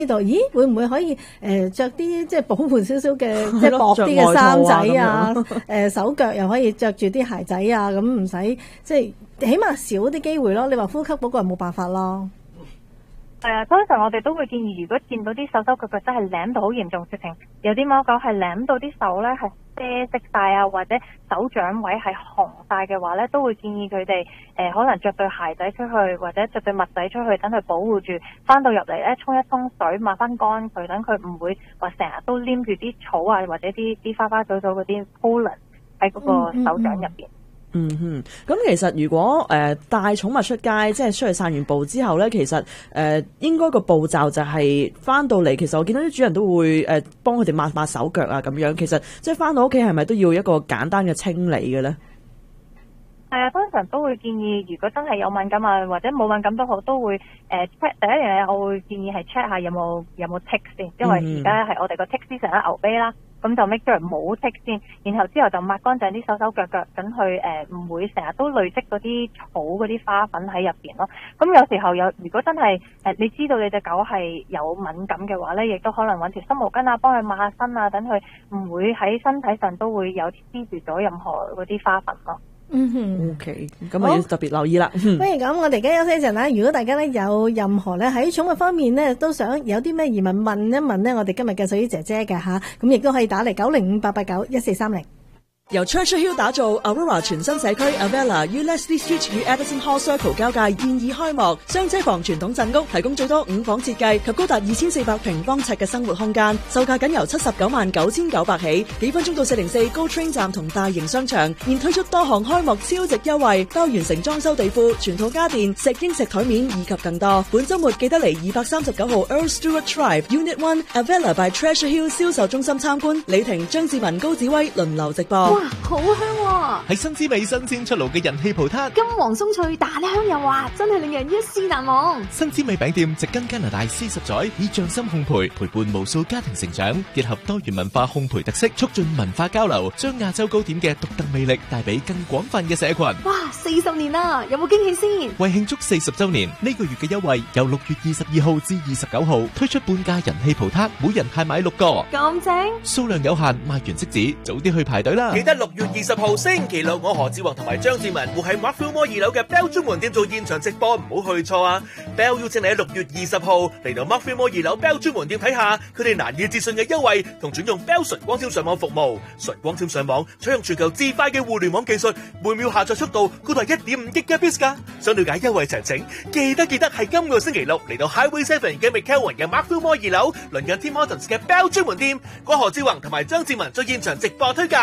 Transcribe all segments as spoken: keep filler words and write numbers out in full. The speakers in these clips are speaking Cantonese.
呢度，咦會唔會可以誒著啲即係保護少少嘅即係薄啲嘅衫仔啊？誒手腳又可以着住啲鞋仔啊，咁唔使即係起碼少啲機會咯。你話呼吸嗰個係冇辦法咯。 係啊，通常我哋都會建議，如果見到啲手手腳腳真係舐到好嚴重，直情有啲貓狗係舐到啲手咧係啡色晒啊，或者手掌位係紅晒嘅話咧，都會建議佢哋誒可能着對鞋仔出去，或者着對襪仔出去，等佢保護住，翻到入嚟咧沖一沖水，抹翻乾佢，等佢唔會話成日都黏住啲草啊，或者啲啲花花草草嗰啲 pollen 喺嗰個手掌入邊。 嗯哼，咁其實如果誒、呃、帶寵物出街，即係出去散完步之後咧，其實誒、呃、應該個步驟就係翻到嚟。其實我見到啲主人都會誒幫佢哋抹抹手腳啊，咁樣。其實即係翻到屋企係咪都要一個簡單嘅清理嘅咧？ 係啊，通常都會建議，如果真係有敏感啊，或者冇敏感都好，都會誒 check、呃、第一樣嘢，我會建議係 check 下有冇有冇 tick 先，因為而家係我哋個 tick season 啦，牛啤啦。咁就 make sure 冇剔先，然後之後就抹乾淨啲手手腳腳，等佢誒唔會成日都累積嗰啲草嗰啲花粉喺入邊咯。咁有時候有，如果真係誒、呃、你知道你隻狗係有敏感嘅話咧，亦都可能揾條濕毛巾啊，幫佢抹下身啊，等佢唔會喺身體上都會有黐住咗任何嗰啲花粉咯。 嗯哼 ，OK， 咁啊要特別留意啦。不如咁，我哋而家休息一陣啦。如果大家咧有任何咧喺寵物方面咧都想有啲咩疑問問一問咧，我哋今日嘅獸醫姐姐嘅吓，咁亦都可以打嚟九零五八八九一四三零。 由 Churchill Hill 打造 Aurora 全新社區 Avella 於 Leslie Street 與 Edison Hall Circle 交界現已開幕，雙車房傳統鎮屋提供最多五房設計及高達二千四百平方尺嘅生活空間，售價僅由七十九萬九千九百起，幾分鐘到四零四 Go Train 站同大型商場，現推出多項開幕超值優惠，包完成裝修地庫、全套家電、石英石台面以及更多。本週末記得嚟二百三十九號 Earl Stewart Drive Unit One Avella by Treasure Hill 銷售中心參觀，李婷、張志文、高子威輪流直播。 好香喎！ 係新滋味新鮮出爐嘅人氣葡撻， 金黃鬆脆，大香又滑，真係令人一試難忘。 新滋味餅店植根加拿大四十載，以匠心烘焙陪伴無數家庭成長，結合多元文化烘焙特色，促進文化交流，將亞洲糕點嘅獨特魅力帶俾更廣泛嘅社群。 哇！四十年啦，有冇驚喜先？ 為慶祝四十週年，呢個月嘅優惠由六月二十二號至二十九號推出半價人氣葡撻，每人限買六個， 咁正， 數量有限，賣完即止，早啲去排隊啦！ 記得六月二十號星期六，我何志宏同埋張志文會喺 Markfield Mall 二樓嘅 Bell 專門店做現場直播，唔好去錯啊 ！Bell 邀請你喺六月二十號嚟到 Markfield Mall 二樓 Bell 專門店睇下，佢哋難以置信嘅優惠同轉用 Bell 純光纖上網服務。純光纖上網採用全球至快嘅互聯網技術，每秒下載速度高達一點五 Gigabits 噶。想了解優惠詳情，記得記得係今個星期六嚟到 Highway Seven 嘅 McKelvin 嘅 Markfield Mall 二樓，鄰近 Tim Hortons 嘅 Bell 專門店，我何志宏同埋張志文做現場直播推介。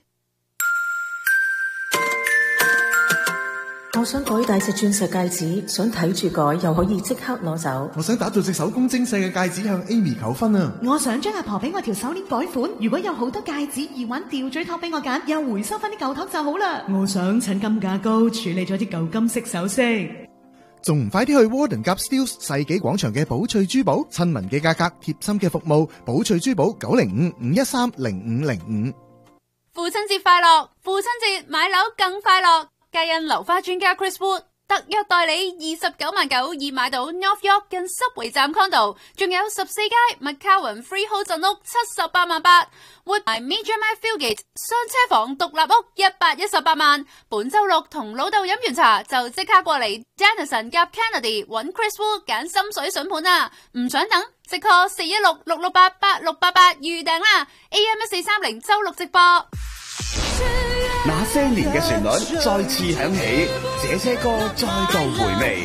我想改戴隻鑽石戒指，想睇住改又可以即刻攞走。 我想打造隻手工精細嘅戒指向 Amy 求婚啊！ 我想將阿婆俾我條手鏈改款，如果有好多戒指、耳環、吊墜托俾我揀，又回收翻啲舊托就好啦。我想趁金價高處理咗啲舊金色首飾。 仲唔快啲去 Warden Gap Steeles 世紀廣場嘅寶翠珠寶，親民嘅價格，貼心嘅服務，寶翠珠寶九零五五一三零五零五。 父親節快樂！父親節買樓更快樂。皆因樓花專家 Chris Wood 特約代理二十九萬九已買到 North York 近濕圍站 condo， 仲有十四街 McCowan Freehold 鎮屋七十八萬八 ，Wood 埋 Major My Fieldgate 雙車房獨立屋一百一十八萬。本周六同老豆飲完茶就即刻過嚟 Dennison 夾 Kennedy 揾 Chris Wood 揀心水筍盤啊！唔想等，即 call 四一六六六八八六八八預訂啦 ！A M 一四三零周六直播。 那些年嘅旋律再次響起，這些歌再度回味。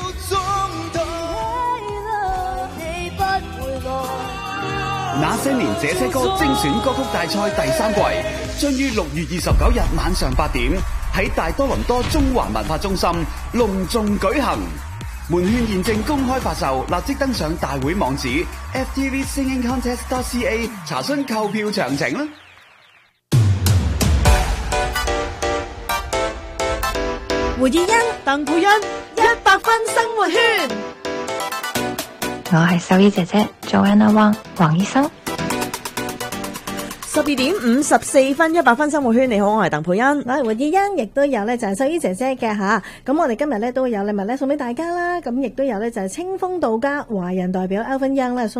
那些年這些歌精選歌曲大賽第三季將於六月二十九日晚上八點喺大多倫多中環文化中心隆重舉行。門券現正公開發售，立即登上大會網址 F T V Singing Contest dot C A 查詢購票詳情啦。 胡以欣、鄧佩欣，一百分生活圈。 我係獸醫姐姐 Joanna Wang 黃醫生。 十二點五十四分，一百分生活圈，你好，我係鄧佩欣。 我係胡以欣，亦都有咧就係獸醫姐姐嘅吓。咁我哋今日咧都有禮物咧送俾大家啦。咁亦都有咧就係清風道家華人代表 Alvin Young 咧送。